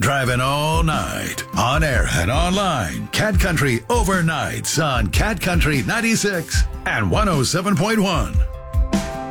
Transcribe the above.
driving all night. On air and online. Cat Country Overnights on Cat Country 96 and 107.1.